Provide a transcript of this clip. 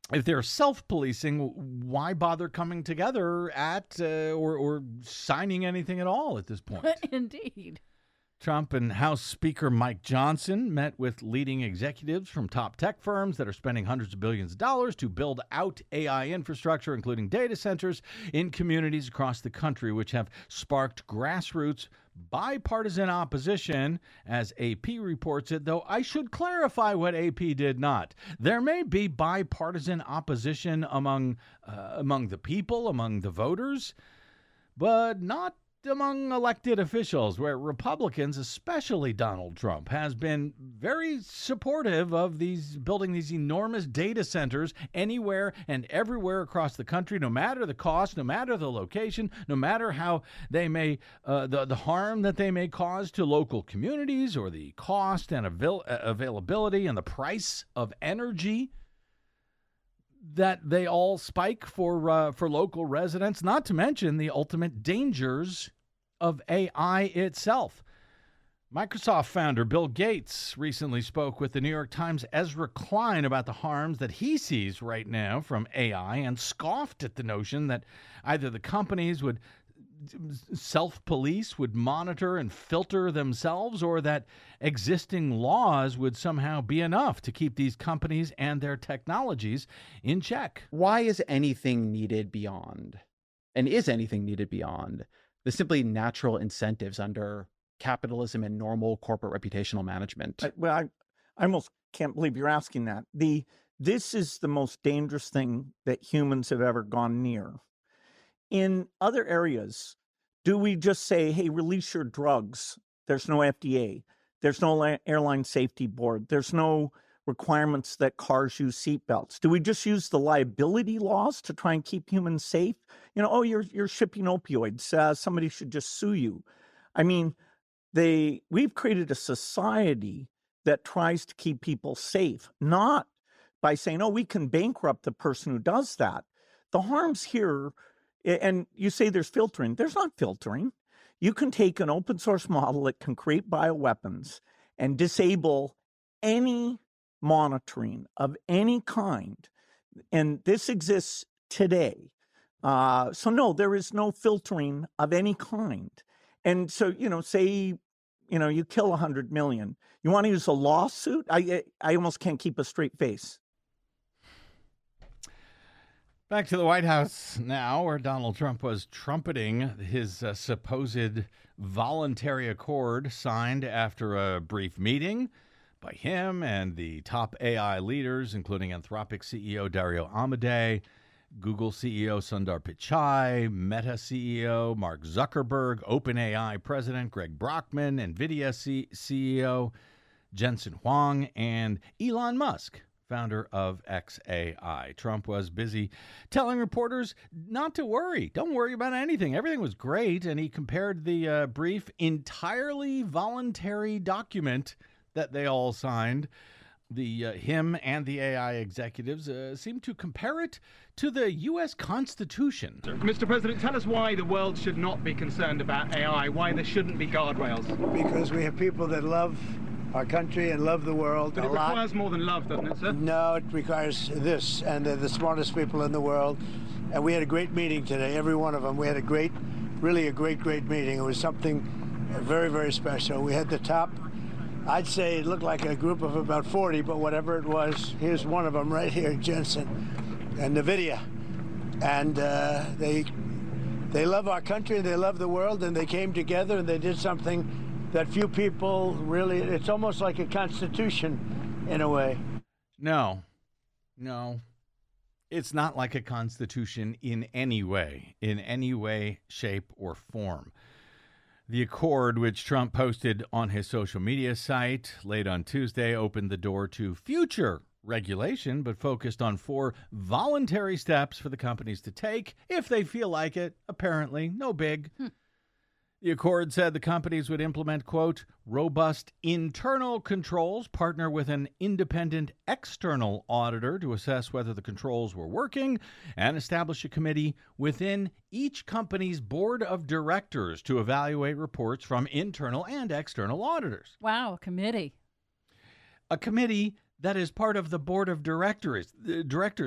if they're self-policing, why bother coming together at or signing anything at all at this point? Indeed. Trump and House Speaker Mike Johnson met with leading executives from top tech firms that are spending hundreds of billions of dollars to build out AI infrastructure, including data centers, in communities across the country, which have sparked grassroots bipartisan opposition, as AP reports it, though I should clarify what AP did not. There may be bipartisan opposition among the people, among the voters, but not among elected officials, where Republicans, especially Donald Trump, has been very supportive of building these enormous data centers anywhere and everywhere across the country, no matter the cost, no matter the location, no matter how they may the harm that they may cause to local communities, or the cost and availability and the price of energy that they all spike for local residents, not to mention the ultimate dangers of AI itself. Microsoft founder Bill Gates recently spoke with the New York Times' Ezra Klein about the harms that he sees right now from AI, and scoffed at the notion that either the companies would self-police, would monitor and filter themselves, or that existing laws would somehow be enough to keep these companies and their technologies in check. Why is anything needed beyond, and is anything needed beyond, the simply natural incentives under capitalism and normal corporate reputational management? I almost can't believe you're asking that. This is the most dangerous thing that humans have ever gone near. In other areas, do we just say, hey, release your drugs? There's no FDA. There's no airline safety board. There's no requirements that cars use seatbelts. Do we just use the liability laws to try and keep humans safe? You're shipping opioids. Somebody should just sue you. I mean, we've created a society that tries to keep people safe, not by saying, oh, we can bankrupt the person who does that. The harms here, and you say there's filtering. There's not filtering. You can take an open source model that can create bioweapons and disable any monitoring of any kind. And this exists today. So no, there is no filtering of any kind. And so, say, you kill 100 million. You want to use a lawsuit? I almost can't keep a straight face. Back to the White House now, where Donald Trump was trumpeting his supposed voluntary accord signed after a brief meeting by him and the top AI leaders, including Anthropic CEO Dario Amodei, Google CEO Sundar Pichai, Meta CEO Mark Zuckerberg, OpenAI President Greg Brockman, NVIDIA CEO Jensen Huang, and Elon Musk, founder of XAI. Trump was busy telling reporters not to worry. Don't worry about anything. Everything was great. And he compared the brief, entirely voluntary document that they all signed, him and the AI executives, seemed to compare it to the U.S. Constitution. Mr. President, tell us why the world should not be concerned about AI, why there shouldn't be guardrails. Because we have people that love our country and love the world but a lot. It requires more than love, doesn't it, sir? No, it requires this, and they're the smartest people in the world. And we had a great meeting today, every one of them. We had a great meeting. It was something very, very special. We had the top, I'd say it looked like a group of about 40, but whatever it was, here's one of them right here, Jensen, and NVIDIA. And they love our country, they love the world, and they came together and they did something that few people really, it's almost like a constitution in a way. No, it's not like a constitution in any way, shape, or form. The accord, which Trump posted on his social media site late on Tuesday, opened the door to future regulation, but focused on 4 voluntary steps for the companies to take if they feel like it. Apparently, no big. The accord said the companies would implement, quote, robust internal controls, partner with an independent external auditor to assess whether the controls were working, and establish a committee within each company's board of directors to evaluate reports from internal and external auditors. Wow, a committee. A committee that is part of the board of directors